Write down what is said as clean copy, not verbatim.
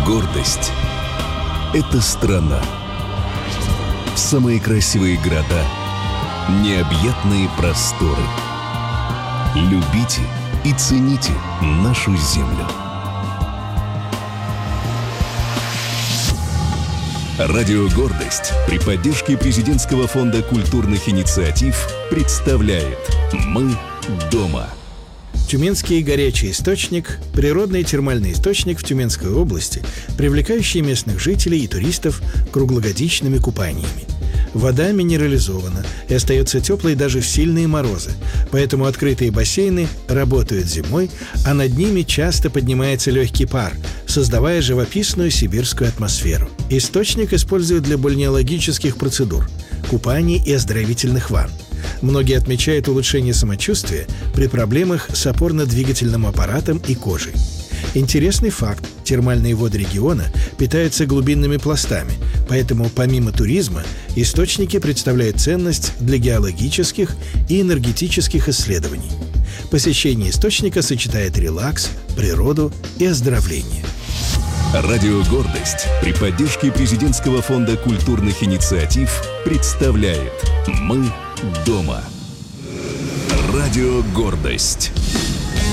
Гордость – это страна. Самые красивые города, необъятные просторы. Любите и цените нашу землю. Радио «Гордость» при поддержке Президентского фонда культурных инициатив представляет «Мы дома». Тюменский горячий источник – природный термальный источник в Тюменской области, привлекающий местных жителей и туристов круглогодичными купаниями. Вода минерализована и остается теплой даже в сильные морозы, поэтому открытые бассейны работают зимой, а над ними часто поднимается легкий пар, создавая живописную сибирскую атмосферу. Источник используют для бальнеологических процедур, купаний и оздоровительных ванн. Многие отмечают улучшение самочувствия при проблемах с опорно-двигательным аппаратом и кожей. Интересный факт – термальные воды региона питаются глубинными пластами, поэтому помимо туризма источники представляют ценность для геологических и энергетических исследований. Посещение источника сочетает релакс, природу и оздоровление. Радио «Гордость» при поддержке Президентского фонда культурных инициатив представляет «Мы дома». Радио «Гордость».